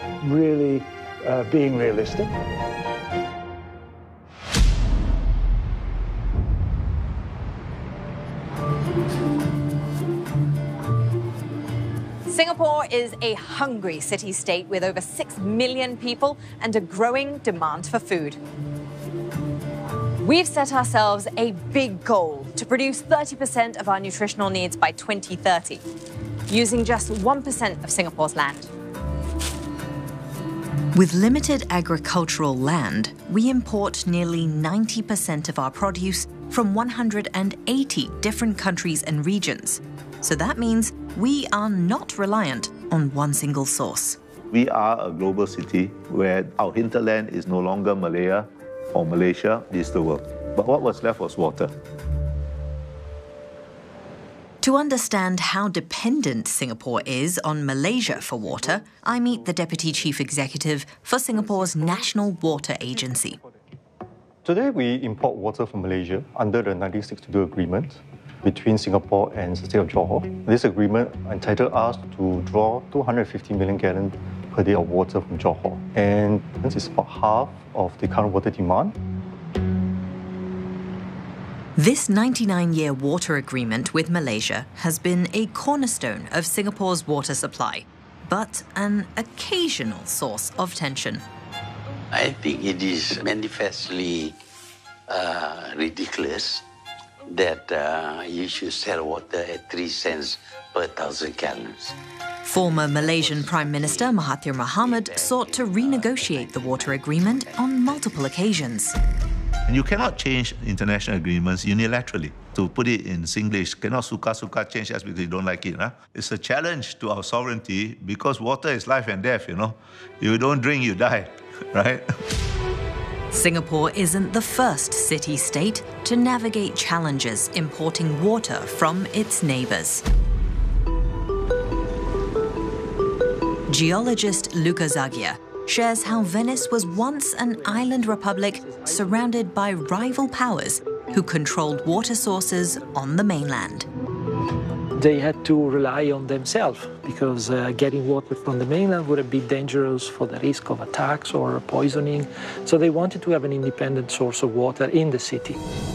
really being realistic. Singapore is a hungry city-state with over 6 million people and a growing demand for food. We've set ourselves a big goal to produce 30% of our nutritional needs by 2030, using just 1% of Singapore's land. With limited agricultural land, we import nearly 90% of our produce from 180 different countries and regions. So that means we are not reliant on one single source. We are a global city where our hinterland is no longer Malaya or Malaysia, it's the world. But what was left was water. To understand how dependent Singapore is on Malaysia for water, I meet the Deputy Chief Executive for Singapore's National Water Agency. Today we import water from Malaysia under the 1962 agreement between Singapore and the state of Johor. This agreement entitled us to draw 250 million gallons per day of water from Johor. And this is about half of the current water demand. This 99-year water agreement with Malaysia has been a cornerstone of Singapore's water supply, but an occasional source of tension. I think it is manifestly ridiculous that you should sell water at 3 cents per 1,000 gallons. Former Malaysian Prime Minister Mahathir Mohamad sought to renegotiate the water agreement on multiple occasions. And you cannot change international agreements unilaterally. To put it in Singlish, cannot suka-suka change just because you don't like it. Huh? It's a challenge to our sovereignty because water is life and death, you know. You don't drink, you die, right? Singapore isn't the first city-state to navigate challenges importing water from its neighbours. Geologist Luca Zagia shares how Venice was once an island republic surrounded by rival powers who controlled water sources on the mainland. They had to rely on themselves because getting water from the mainland would have been dangerous for the risk of attacks or poisoning. So they wanted to have an independent source of water in the city.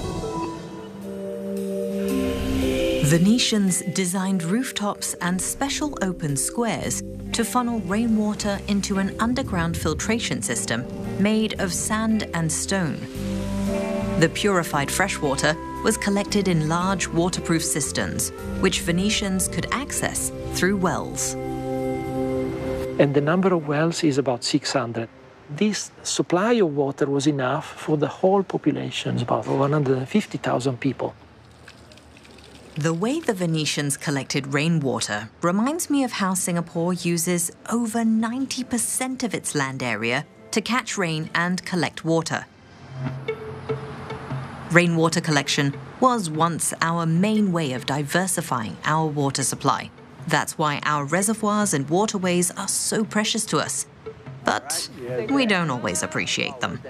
Venetians designed rooftops and special open squares to funnel rainwater into an underground filtration system made of sand and stone. The purified freshwater was collected in large waterproof cisterns, which Venetians could access through wells. And the number of wells is about 600. This supply of water was enough for the whole population, about 150,000 people. The way the Venetians collected rainwater reminds me of how Singapore uses over 90% of its land area to catch rain and collect water. Rainwater collection was once our main way of diversifying our water supply. That's why our reservoirs and waterways are so precious to us. But we don't always appreciate them.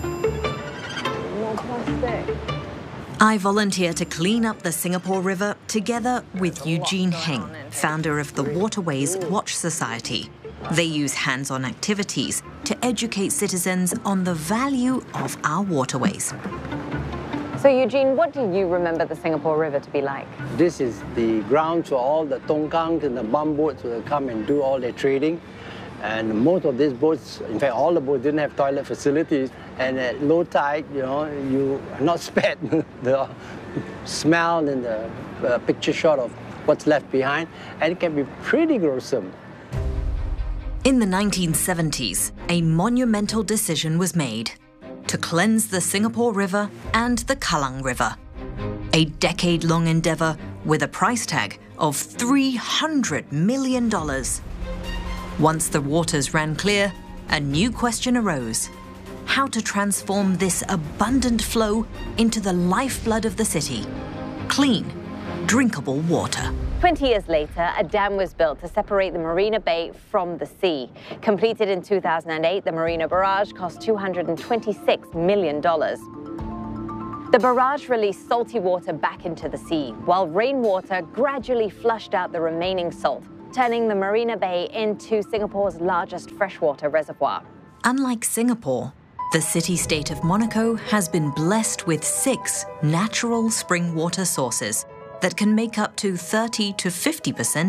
I volunteer to clean up the Singapore River together with Eugene Heng, founder of the Waterways Watch Society. They use hands-on activities to educate citizens on the value of our waterways. So, Eugene, what do you remember the Singapore River to be like? This is the ground for all the tongkangs and the bum boats will come and do all their trading. And most of these boats, in fact, all the boats didn't have toilet facilities. And at low tide, you know, you are not spared the smell and the picture shot of what's left behind. And it can be pretty gruesome. In the 1970s, a monumental decision was made to cleanse the Singapore River and the Kallang River. A decade-long endeavour with a price tag of $300 million. Once the waters ran clear, a new question arose: how to transform this abundant flow into the lifeblood of the city, clean, drinkable water. 20 years later, a dam was built to separate the Marina Bay from the sea. Completed in 2008, the Marina Barrage cost $226 million. The barrage released salty water back into the sea, while rainwater gradually flushed out the remaining salt. turning the Marina Bay into Singapore's largest freshwater reservoir. Unlike Singapore, the city-state of Monaco has been blessed with 6 natural spring water sources that can make up to 30 to 50%